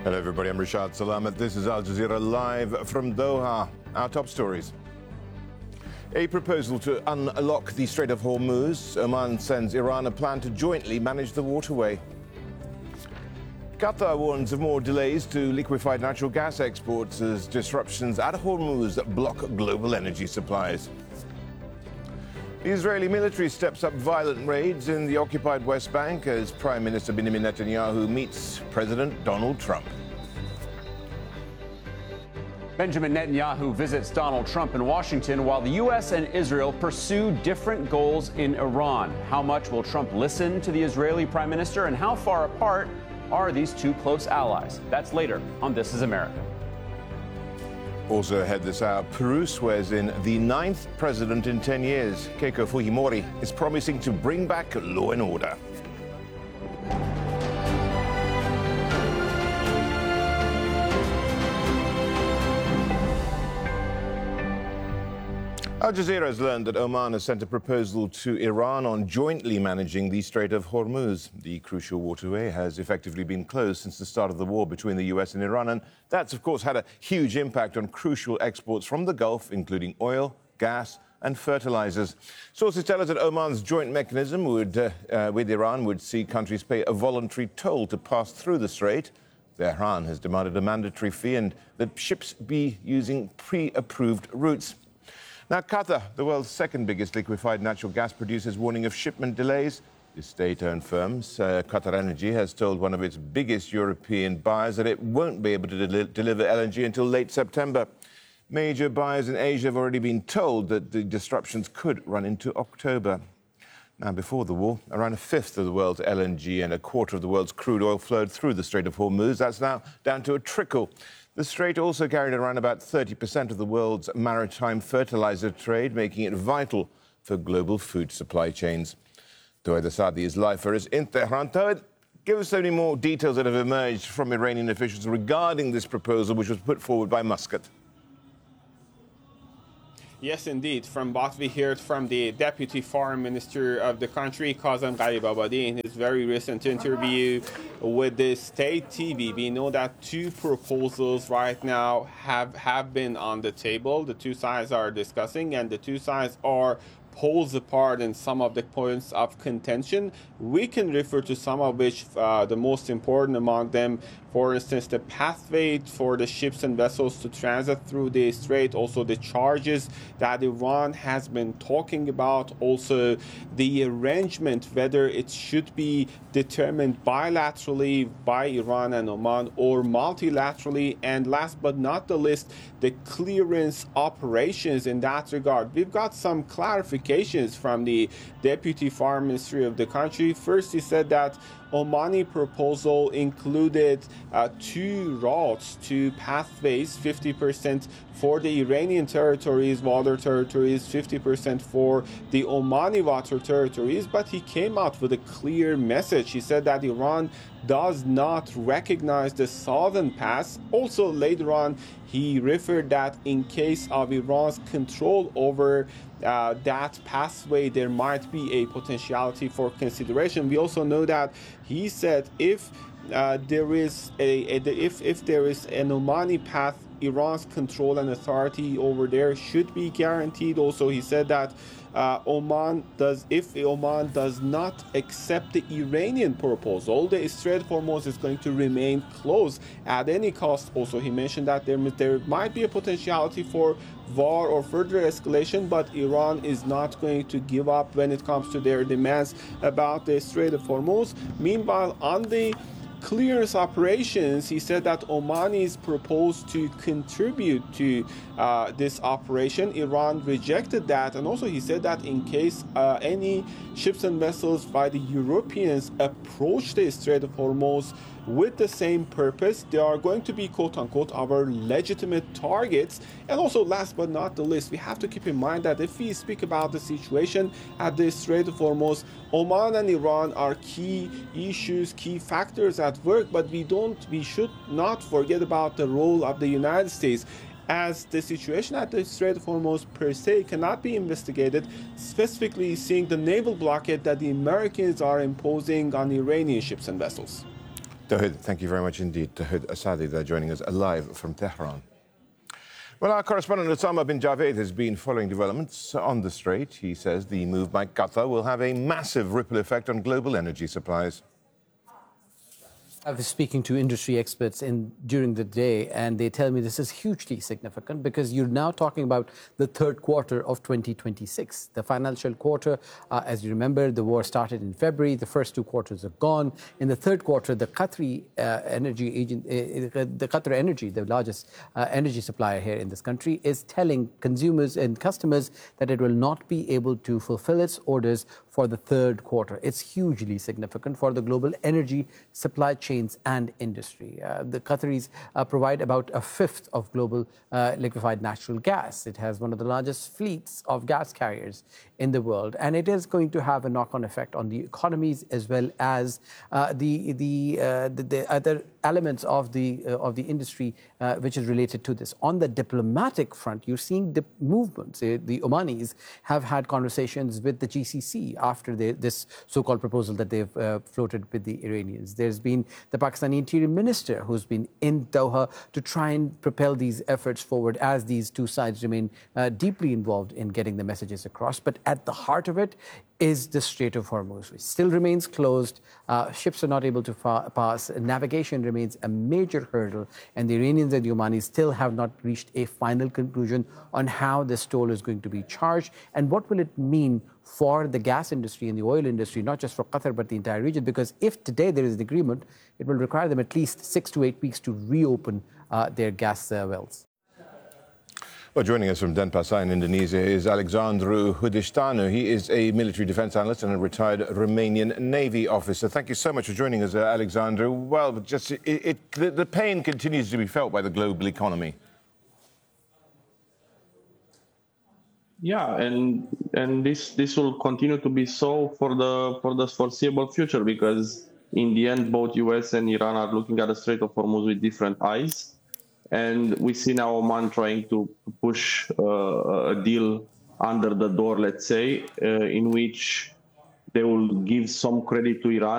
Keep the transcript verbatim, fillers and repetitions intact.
Hello everybody, I'm Rashad Salamat. This is Al Jazeera live from Doha. Our top stories. A proposal to unlock the Strait of Hormuz. Oman sends Iran a plan to jointly manage the waterway. Qatar warns of more delays to liquefied natural gas exports as disruptions at Hormuz block global energy supplies. The Israeli military steps up violent raids in the occupied West Bank as Prime Minister Benjamin Netanyahu meets President Donald Trump. Benjamin Netanyahu visits Donald Trump in Washington while the U S and Israel pursue different goals in Iran. How much will Trump listen to the Israeli Prime Minister, and how far apart are these two close allies? That's later on This is America. Also ahead this hour, Peru swears in the ninth president in ten years. Keiko Fujimori is promising to bring back law and order. Al Jazeera has learned that Oman has sent a proposal to Iran on jointly managing the Strait of Hormuz. The crucial waterway has effectively been closed since the start of the war between the U S and Iran, and that's, of course, had a huge impact on crucial exports from the Gulf, including oil, gas and fertilizers. Sources tell us that Oman's joint mechanism would, uh, uh, with Iran would see countries pay a voluntary toll to pass through the strait. Tehran has demanded a mandatory fee and that ships be using pre-approved routes. Now, Qatar, the world's second biggest liquefied natural gas producer, is warning of shipment delays. The state-owned firm, uh, Qatar Energy, has told one of its biggest European buyers that it won't be able to del- deliver L N G until late September. Major buyers in Asia have already been told that the disruptions could run into October. Now, before the war, around a fifth of the world's L N G and a quarter of the world's crude oil flowed through the Strait of Hormuz. That's now down to a trickle. The strait also carried around about thirty percent of the world's maritime fertilizer trade, making it vital for global food supply chains. Tawed Asadi is live for us in Tehran. Tawed, give us any more details that have emerged from Iranian officials regarding this proposal, which was put forward by Muscat. Yes, indeed. From what we heard from the Deputy Foreign Minister of the country, Kazem Gharibabadi, in his very recent interview with the state T V, we know that two proposals right now have, have been on the table. The two sides are discussing, and the two sides are poles apart in some of the points of contention. We can refer to some of which, uh, the most important among them, for instance, the pathway for the ships and vessels to transit through the strait, also the charges that Iran has been talking about, also the arrangement, whether it should be determined bilaterally by Iran and Oman or multilaterally, and last but not the least, the clearance operations in that regard. We've got some clarifications from the Deputy Foreign Ministry of the country. First, he said that Omani proposal included uh, two routes, two pathways, fifty percent for the Iranian territories, water territories, fifty percent for the Omani water territories. But he came out with a clear message. He said that Iran does not recognize the Southern Pass. Also, later on, he referred that in case of Iran's control over uh, that pathway, there might be a potentiality for consideration. We also know that he said if uh, there is a, a if if there is an Omani path, Iran's control and authority over there should be guaranteed. Also, he said that uh, Oman does, if Oman does not accept the Iranian proposal, the Strait of Hormuz is going to remain closed at any cost. Also, he mentioned that there, there might be a potentiality for war or further escalation, but Iran is not going to give up when it comes to their demands about the Strait of Hormuz. Meanwhile, on the clearance operations, he said that Omanis proposed to contribute to uh, this operation. Iran rejected that, and also he said that in case uh, any ships and vessels by the Europeans approach the Strait of Hormuz with the same purpose, they are going to be quote-unquote our legitimate targets. And also, last but not the least, we have to keep in mind that if we speak about the situation at the Strait of Hormuz, Oman and Iran are key issues, key factors at work, but we don't, we should not forget about the role of the United States, as the situation at the Strait of Hormuz per se cannot be investigated, specifically seeing the naval blockade that the Americans are imposing on Iranian ships and vessels. Tawhid, thank you very much indeed. Tawhid Asadi there joining us live from Tehran. Well, our correspondent Osama bin Javed has been following developments on the Strait. He says the move by Qatar will have a massive ripple effect on global energy supplies. I was speaking to industry experts in, during the day, and they tell me this is hugely significant because you're now talking about the third quarter of twenty twenty-six. The financial quarter, uh, as you remember, the war started in February. The first two quarters are gone. In the third quarter, the Qatari uh, energy agent, uh, the Qatar Energy, the largest uh, energy supplier here in this country, is telling consumers and customers that it will not be able to fulfill its orders for the third quarter. It's hugely significant for the global energy supply chain and industry. Uh, the Qataris uh, provide about a fifth of global uh, liquefied natural gas. It has one of the largest fleets of gas carriers in the world, and it is going to have a knock-on effect on the economies as well as uh, the the, uh, the the other elements of the uh, of the industry uh, which is related to this. On the diplomatic front, you're seeing the movements. Uh, the Omanis have had conversations with the G C C after the, this so-called proposal that they've uh, floated with the Iranians. There's been the Pakistani Interior Minister who's been in Doha to try and propel these efforts forward as these two sides remain uh, deeply involved in getting the messages across. But at the heart of it is the Strait of Hormuz, which still remains closed. Uh, ships are not able to fa- pass. Navigation remains a major hurdle, and the Iranians and the Omanis still have not reached a final conclusion on how this toll is going to be charged and what will it mean for the gas industry and the oil industry, not just for Qatar, but the entire region. Because if today there is an agreement, it will require them at least six to eight weeks to reopen uh, their gas uh, wells. Well, joining us from Denpasar in Indonesia is Alexandru Hudishtanu. He is a military defense analyst and a retired Romanian Navy officer. Thank you so much for joining us, uh, Alexandru. Well, just it, it, the, the pain continues to be felt by the global economy. Yeah, and and this this will continue to be so for the for the foreseeable future, because in the end, both U S and Iran are looking at the Strait of Hormuz with different eyes. And we see now Oman trying to push uh, a deal under the door, let's say, uh, in which they will give some credit to Iran